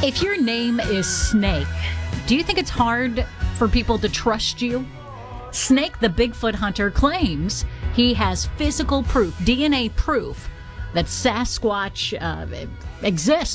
If your name is Snake, do you think it's hard for people to trust you? Snake, the Bigfoot hunter, claims he has physical proof, DNA proof, that Sasquatch exists.